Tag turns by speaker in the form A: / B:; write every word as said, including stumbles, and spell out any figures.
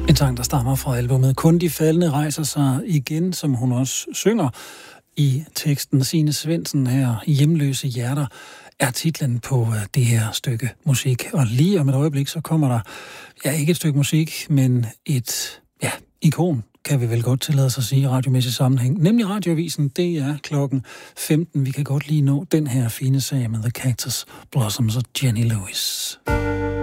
A: En sang, der stammer fra albumet Kun de faldne rejser sig igen, som hun også synger i teksten. Signe Svendsen her, Hjemløse hjerter, er titlen på det her stykke musik. Og lige om et øjeblik, så kommer der, ja, ikke et stykke musik, men et, ja, ikon, kan vi vel godt tillade os at sige i radiomæssig sammenhæng. Nemlig Radioavisen, det er klokken femten. Vi kan godt lige nå den her fine sag med The Cactus Blossoms og Jenny Lewis.